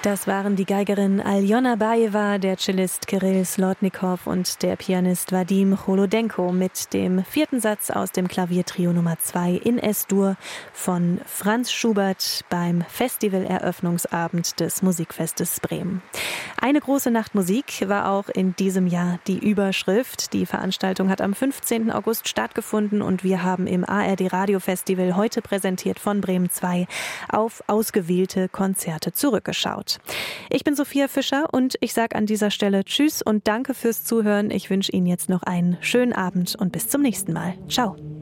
Das waren die Geigerin Aljona Bajewa, der Cellist Kirill Slotnikow und der Pianist Vadim Cholodenko mit dem 4. Satz aus dem Klaviertrio Nummer 2 in S-Dur von Franz Schubert beim Festivaleröffnungsabend des Musikfestes Bremen. Eine große Nacht Musik war auch in diesem Jahr die Überschrift. Die Veranstaltung hat am 15. August stattgefunden und wir haben im ARD Radio Festival heute präsentiert von Bremen 2 auf ausgewählte Konzerte zurückgeschaut. Ich bin Sophia Fischer und ich sage an dieser Stelle Tschüss und danke fürs Zuhören. Ich wünsche Ihnen jetzt noch einen schönen Abend und bis zum nächsten Mal. Ciao.